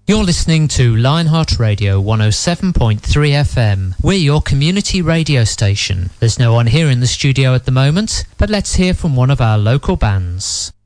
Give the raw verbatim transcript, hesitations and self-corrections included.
You're listening to Lionheart Radio one oh seven point three F M. We're your community radio station. There's no one here in the studio at the moment, but let's hear from one of our local bands.